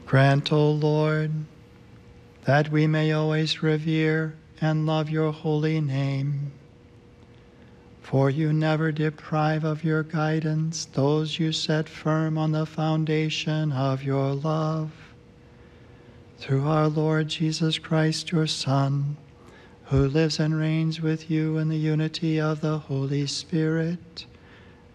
Grant, O Lord, that we may always revere and love your holy name. For you never deprive of your guidance those you set firm on the foundation of your love. Through our Lord Jesus Christ, your Son, who lives and reigns with you in the unity of the Holy Spirit,